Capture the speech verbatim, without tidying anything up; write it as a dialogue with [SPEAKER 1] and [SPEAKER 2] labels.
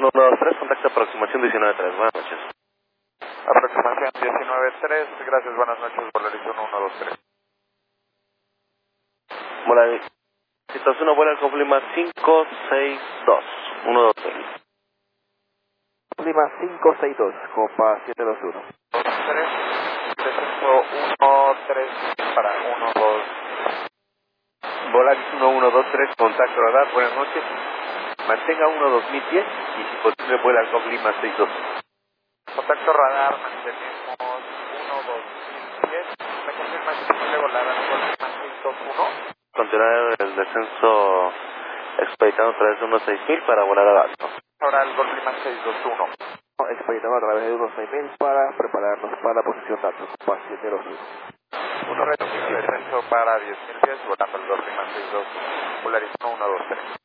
[SPEAKER 1] uno dos tres, contacto aproximación diecinueve tres. Buenas noches.
[SPEAKER 2] Aproximación diecinueve tres, gracias, buenas noches, Volaris uno uno dos tres.
[SPEAKER 1] Volaris uno, vuela al Lima cinco seis dos, uno dos tres.
[SPEAKER 3] Lima cinco seis dos, Copa siete dos uno.
[SPEAKER 2] dos tres, descenso uno tres para uno dos.
[SPEAKER 1] Volaris uno uno dos tres, contacto radar, buenas noches. Mantenga uno dos mil diez y si posible vuela al Lima seis dos.
[SPEAKER 2] Contacto radar, mantenemos uno dos diez. ¿Me confirma si puede volar al Lima seis dos uno?
[SPEAKER 1] Continuar el descenso expeditando a través de uno seis mil para volar al alto.
[SPEAKER 2] Ahora el Lima seis dos uno.
[SPEAKER 3] Expeditamos a través de uno seis mil para prepararnos para la posición de alto, Copa siete dos uno.
[SPEAKER 2] Uno descenso para diez mil pies, volando al Lima seis dos uno. Volaris uno uno dos tres.